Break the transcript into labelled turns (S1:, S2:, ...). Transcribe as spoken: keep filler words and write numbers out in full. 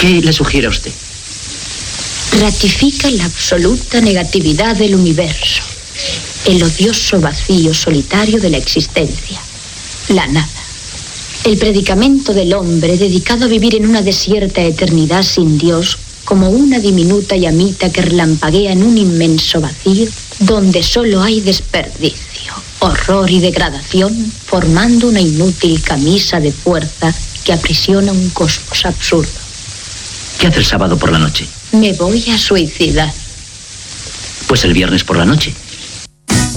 S1: ¿Qué le sugiere a usted?
S2: Ratifica la absoluta negatividad del universo, el odioso vacío solitario de la existencia, la nada. El predicamento del hombre dedicado a vivir en una desierta eternidad sin Dios, como una diminuta llamita que relampaguea en un inmenso vacío donde solo hay desperdicio, horror y degradación, formando una inútil camisa de fuerza que aprisiona un cosmos absurdo.
S1: ¿Qué hace el sábado por la noche?
S2: Me voy a suicidar.
S1: Pues el viernes por la noche.